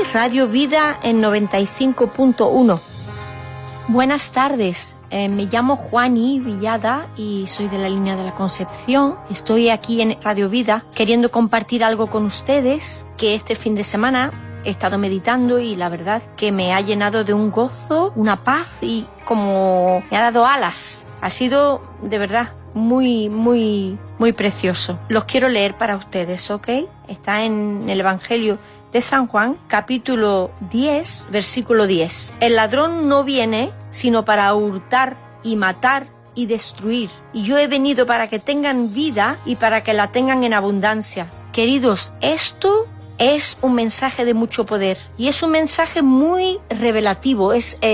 Radio Vida en 95.1. Buenas tardes, me llamo Juani Villada y soy de la línea de la Concepción. Estoy aquí en Radio Vida queriendo compartir algo con ustedes que este fin de semana he estado meditando y la verdad que me ha llenado de un gozo, una paz y como me ha dado alas. Ha sido de verdad muy precioso. Los quiero leer para ustedes, ¿ok? Está en el Evangelio de San Juan, capítulo 10, versículo 10. El ladrón no viene sino para hurtar y matar y destruir. Y yo he venido para que tengan vida y para que la tengan en abundancia. Queridos, esto es un mensaje de mucho poder y es un mensaje muy revelativo.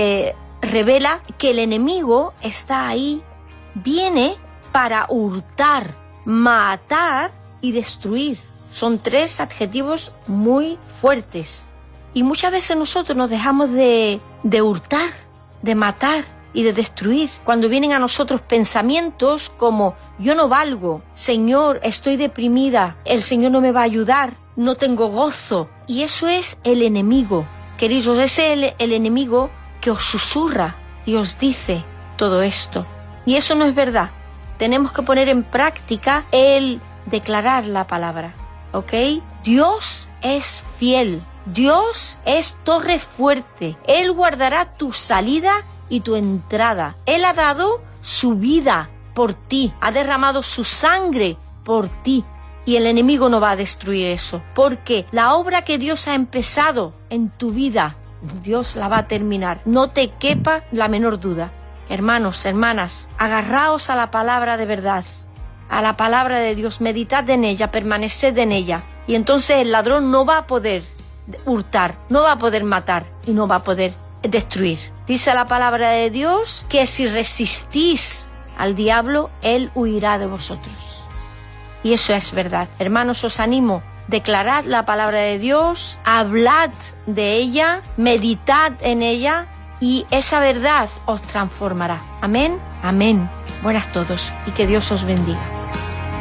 Revela que el enemigo está ahí, viene para hurtar, matar y destruir. Son tres adjetivos muy fuertes. Y muchas veces nosotros nos dejamos de hurtar, de matar y de destruir. Cuando vienen a nosotros pensamientos como yo no valgo, Señor, estoy deprimida, el Señor no me va a ayudar, no tengo gozo. Y eso es el enemigo. Queridos, es el enemigo que os susurra y os dice todo esto. Y eso no es verdad. Tenemos que poner en práctica el declarar la palabra, ¿ok? Dios es fiel. Dios es torre fuerte. Él guardará tu salida y tu entrada. Él ha dado su vida por ti. Ha derramado su sangre por ti. Y el enemigo no va a destruir eso. Porque la obra que Dios ha empezado en tu vida, Dios la va a terminar. No te quepa la menor duda. Hermanos, hermanas, agarraos a la palabra de verdad, a la palabra de Dios, meditad en ella, permaneced en ella. Y entonces el ladrón no va a poder hurtar, no va a poder matar y no va a poder destruir. Dice la palabra de Dios que si resistís al diablo, él huirá de vosotros. Y eso es verdad. Hermanos, os animo. Declarad la palabra de Dios, hablad de ella, meditad en ella y esa verdad os transformará. Amén, amén. Buenas todos y que Dios os bendiga.